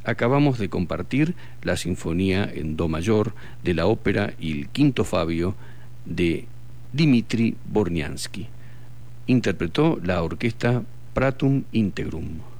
Acabamos de compartir la sinfonía en do mayor de la ópera Il Quinto Fabio de Dmitri Borniansky. Interpretó la orquesta Pratum Integrum.